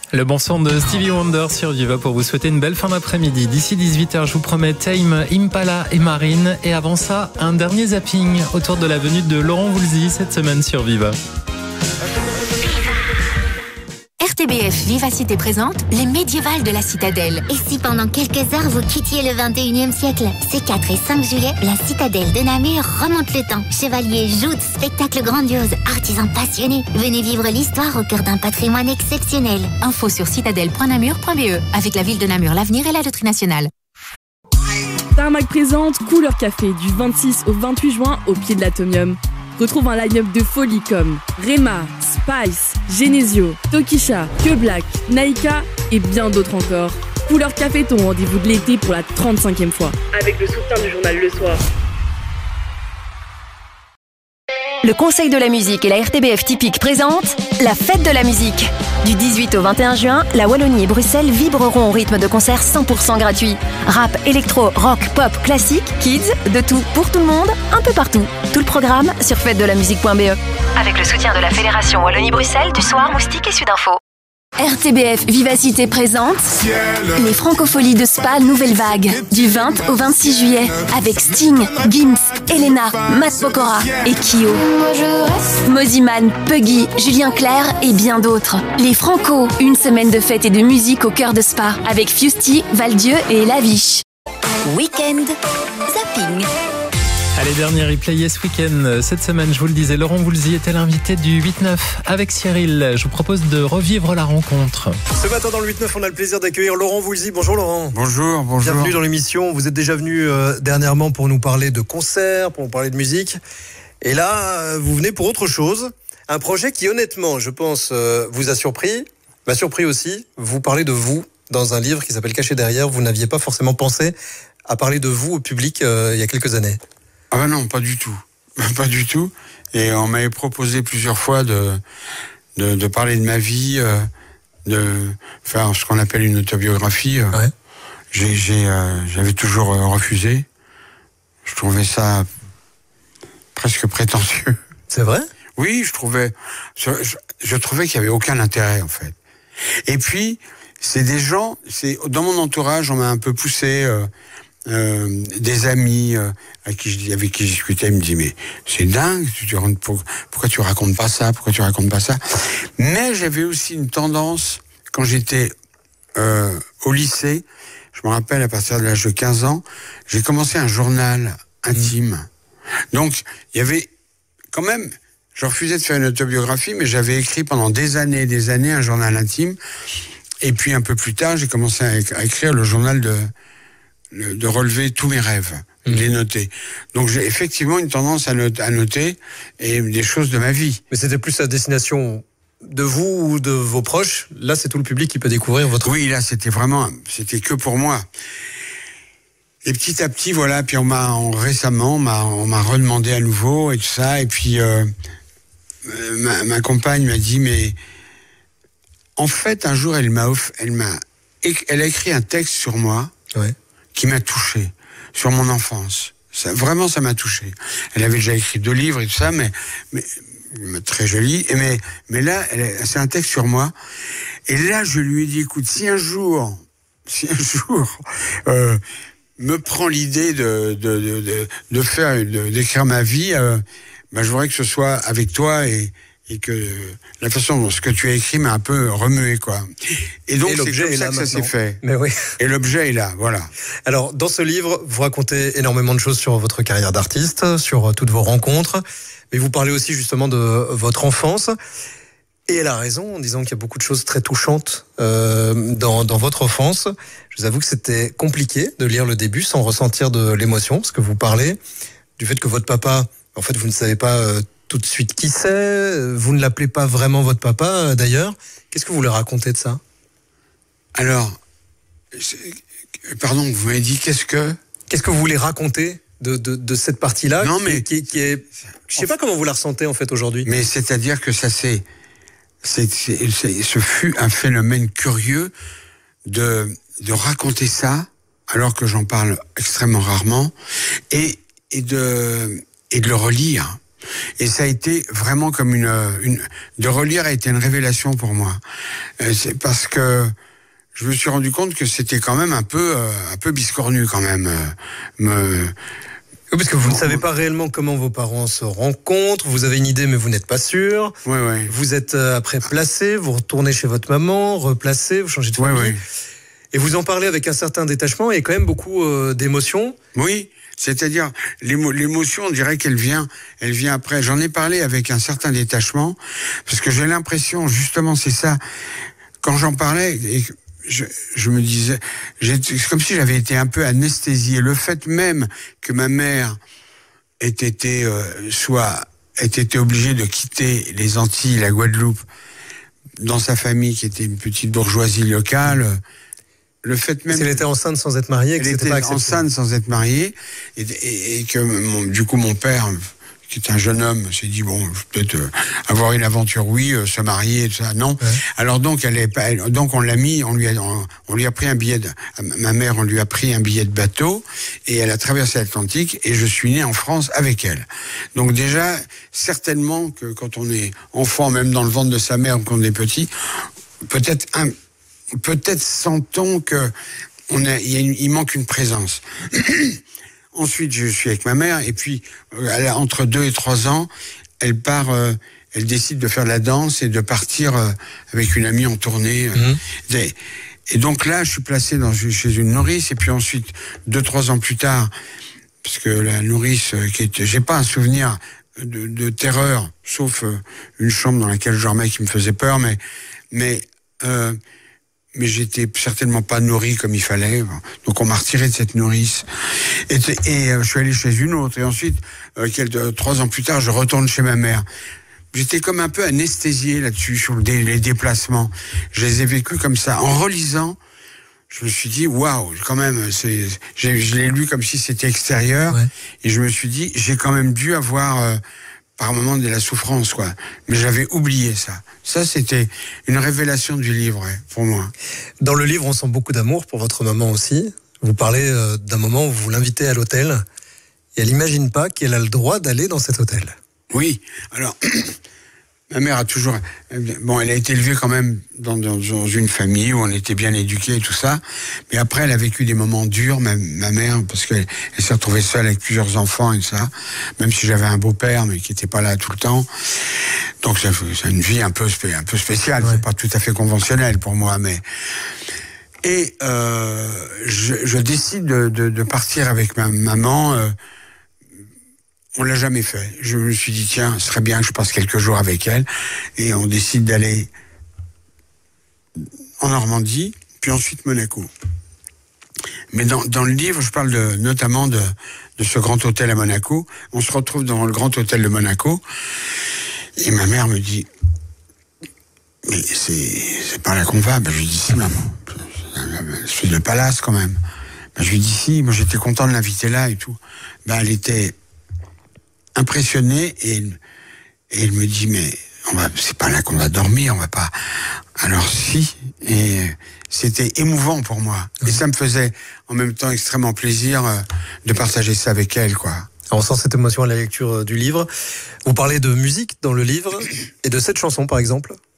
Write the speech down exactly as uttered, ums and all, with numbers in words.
Le bon son de Stevie Wonder sur Viva pour vous souhaiter une belle fin d'après-midi. D'ici dix-huit heures, je vous promets Tame Impala et Marine. Et avant ça, un dernier zapping autour de la venue de Laurent Voulzy cette semaine sur Viva. R T B F Vivacité présente les médiévales de la Citadelle. Et si pendant quelques heures vous quittiez le vingt et unième siècle? Ces quatre et cinq juillet, la Citadelle de Namur remonte le temps. Chevaliers, joutes, spectacles grandioses, artisans passionnés. Venez vivre l'histoire au cœur d'un patrimoine exceptionnel. Info sur citadelle point namur point b e avec la ville de Namur, l'avenir et la loterie nationale. Tarmac présente Couleur Café du vingt-six au vingt-huit juin au pied de l'Atomium. Retrouve un line-up de folie comme Rema, Spice, Genesio, Tokisha, Que Black, Naika et bien d'autres encore. Couleur Café, ton rendez-vous de l'été pour la trente-cinquième fois. Avec le soutien du journal Le Soir. Le Conseil de la musique et la R T B F Typique présentent la fête de la musique. Du dix-huit au vingt et un juin, la Wallonie et Bruxelles vibreront au rythme de concerts cent pour cent gratuits. Rap, électro, rock, pop, classique, kids, de tout pour tout le monde, un peu partout. Tout le programme sur fête de la musique point b e. Avec le soutien de la Fédération Wallonie-Bruxelles, du Soir, Moustique et Sudinfo. R T B F Vivacité présente les Francopholies de Spa Nouvelle Vague du vingt au vingt-six juillet avec Sting, Gims, Elena, Matt Pokora et Kyo. Moziman, Puggy, Julien Clerc et bien d'autres. Les Franco, une semaine de fête et de musique au cœur de Spa avec Fusty, Valdieu et Laviche. Week-end Zapping. Allez, dernier replay ce week-end. Cette semaine, je vous le disais, Laurent Voulzy était l'invité du huit neuf avec Cyril. Je vous propose de revivre la rencontre. Ce matin dans le huit neuf, on a le plaisir d'accueillir Laurent Voulzy. Bonjour Laurent. Bonjour, bonjour. Bienvenue dans l'émission. Vous êtes déjà venu euh, dernièrement pour nous parler de concerts, pour nous parler de musique. Et là, euh, vous venez pour autre chose. Un projet qui, honnêtement, je pense, euh, vous a surpris. M'a surpris aussi. Vous parlez de vous dans un livre qui s'appelle Caché derrière. Vous n'aviez pas forcément pensé à parler de vous au public euh, il y a quelques années. Ah ben non, pas du tout. Pas du tout. Et on m'avait proposé plusieurs fois de, de, de parler de ma vie, euh, de faire ce qu'on appelle une autobiographie. Ouais. J'ai, j'ai, euh, j'avais toujours euh, refusé. Je trouvais ça presque prétentieux. C'est vrai ? Oui, je trouvais, je, je trouvais qu'il y avait aucun intérêt, en fait. Et puis, c'est des gens, c'est, dans mon entourage, on m'a un peu poussé, euh, Euh, des amis euh, avec qui je, avec qui je discutais, ils me disaient mais c'est dingue, tu, tu, pour, pourquoi tu racontes pas ça, pourquoi tu racontes pas ça. Mais j'avais aussi une tendance quand j'étais euh, au lycée, je me rappelle à partir de l'âge de quinze ans, j'ai commencé un journal intime. Mmh. Donc il y avait quand même, je refusais de faire une autobiographie, mais j'avais écrit pendant des années et des années un journal intime. Et puis un peu plus tard, j'ai commencé à, à écrire le journal de de relever tous mes rêves, de les noter. Donc j'ai effectivement une tendance à noter, à noter et des choses de ma vie. Mais c'était plus à destination de vous ou de vos proches. Là, c'est tout le public qui peut découvrir votre... Oui, là, c'était vraiment... C'était que pour moi. Et petit à petit, voilà, puis on m'a... On, récemment, on m'a, on m'a redemandé à nouveau et tout ça. Et puis, euh, ma, ma compagne m'a dit, mais... En fait, un jour, elle m'a... Elle m'a... Elle a écrit un texte sur moi... Ouais. Qui m'a touché sur mon enfance. Ça, vraiment, ça m'a touché. Elle avait déjà écrit deux livres et tout ça, mais, mais très joli. Et mais, mais là, elle, c'est un texte sur moi. Et là, je lui ai dit, écoute, si un jour, si un jour, euh, me prend l'idée de, de, de, de, de faire, de, d'écrire ma vie, euh, ben, je voudrais que ce soit avec toi et, et que la façon dont ce que tu as écrit m'a un peu remué, quoi. Et donc, et c'est comme ça que ça s'est fait. Mais oui. Et l'objet est là, voilà. Alors, dans ce livre, vous racontez énormément de choses sur votre carrière d'artiste, sur toutes vos rencontres, mais vous parlez aussi justement de votre enfance. Et elle a raison en disant qu'il y a beaucoup de choses très touchantes euh, dans, dans votre enfance. Je vous avoue que c'était compliqué de lire le début sans ressentir de l'émotion, parce que vous parlez du fait que votre papa, en fait, vous ne savez pas... Euh, tout de suite qui c'est, vous ne l'appelez pas vraiment votre papa d'ailleurs. Qu'est-ce que vous voulez raconter de ça ? Alors, pardon, vous m'avez dit qu'est-ce que... Qu'est-ce que vous voulez raconter de, de, de cette partie-là ? Non, qui, mais... Qui, qui est... Je ne sais pas comment vous la ressentez en fait aujourd'hui. Mais c'est-à-dire que ça c'est, c'est, c'est, c'est... Ce fut un phénomène curieux de, de raconter ça, alors que j'en parle extrêmement rarement, et, et, de, et de le relire. Et ça a été vraiment comme une, une de relire a été une révélation pour moi. Euh, c'est parce que je me suis rendu compte que c'était quand même un peu, euh, un peu biscornu quand même. Euh, me, oui, parce que vous ne savez pas réellement comment vos parents se rencontrent. Vous avez une idée, mais vous n'êtes pas sûr. Ouais, ouais. Vous êtes euh, après placé, vous retournez chez votre maman, replacé, vous changez de famille. Ouais, ouais. Et vous en parlez avec un certain détachement et quand même beaucoup euh, d'émotions. Oui. C'est-à-dire, l'émo, l'émotion, on dirait qu'elle vient, elle vient après. J'en ai parlé avec un certain détachement, parce que j'ai l'impression, justement, c'est ça. Quand j'en parlais, et je, je me disais, j'ai, c'est comme si j'avais été un peu anesthésié. Le fait même que ma mère ait été, euh, soit, ait été obligée de quitter les Antilles, la Guadeloupe, dans sa famille, qui était une petite bourgeoisie locale, le fait même. Elle était enceinte sans être mariée, elle était pas enceinte sans être mariée, et, et, et que mon, du coup mon père, qui est un jeune homme, s'est dit bon, peut-être euh, avoir une aventure, oui, euh, se marier, tout ça, non. Ouais. Alors donc elle est pas, elle, donc on l'a mis, on lui a, on, on lui a pris un billet. De, ma mère, on lui a pris un billet de bateau et elle a traversé l'Atlantique et je suis né en France avec elle. Donc déjà, certainement que quand on est enfant, même dans le ventre de sa mère, quand on est petit, peut-être un Peut-être sent-on que on a, il, y a une, il manque une présence. Ensuite, je suis avec ma mère et puis elle a, entre deux et trois ans, elle part, euh, elle décide de faire de la danse et de partir euh, avec une amie en tournée. Mmh. Et, et donc là, je suis placé dans, chez une nourrice et puis ensuite, deux trois ans plus tard, parce que la nourrice, euh, qui est, j'ai pas un souvenir de, de terreur, sauf euh, une chambre dans laquelle je dormais qui me faisait peur, mais mais euh, mais j'étais certainement pas nourri comme il fallait. Donc on m'a retiré de cette nourrice. Et, et euh, je suis allé chez une autre. Et ensuite, euh, quelques, trois ans plus tard, je retourne chez ma mère. J'étais comme un peu anesthésié là-dessus, sur le dé, les déplacements. Je les ai vécus comme ça. En relisant, je me suis dit, waouh, quand même, c'est, j'ai, je l'ai lu comme si c'était extérieur. Ouais. Et je me suis dit, j'ai quand même dû avoir... Euh, par moment de la souffrance, quoi. Mais j'avais oublié ça. Ça, c'était une révélation du livre, ouais, pour moi. Dans le livre, on sent beaucoup d'amour pour votre maman aussi. Vous parlez euh, d'un moment où vous l'invitez à l'hôtel et elle n'imagine pas qu'elle a le droit d'aller dans cet hôtel. Oui, alors... Ma mère a toujours... Bon, elle a été élevée quand même dans, dans, dans une famille où on était bien éduqués et tout ça. Mais après, elle a vécu des moments durs, ma, ma mère, parce qu'elle elle s'est retrouvée seule avec plusieurs enfants et tout ça. Même si j'avais un beau-père, mais qui n'était pas là tout le temps. Donc, c'est, c'est une vie un peu, un peu spéciale. Ouais. C'est pas tout à fait conventionnel pour moi, mais... Et euh, je, je décide de, de, de partir avec ma maman... Euh, On l'a jamais fait. Je me suis dit, tiens, ce serait bien que je passe quelques jours avec elle. Et on décide d'aller en Normandie, puis ensuite Monaco. Mais dans, dans le livre, je parle de, notamment de, de ce grand hôtel à Monaco. On se retrouve dans le grand hôtel de Monaco. Et ma mère me dit, mais c'est, c'est par là qu'on va. Ben, je lui dis, si, maman. C'est le palace, quand même. Ben, je lui dis, si, moi, j'étais content de l'inviter là et tout. Ben, elle était impressionnée et, et elle me dit, mais on va, c'est pas là qu'on va dormir, on va pas. Alors si, et c'était émouvant pour moi. Mmh. Et ça me faisait en même temps extrêmement plaisir de partager ça avec elle, quoi. On sent cette émotion à la lecture du livre. Vous parlez de musique dans le livre et de cette chanson, par exemple.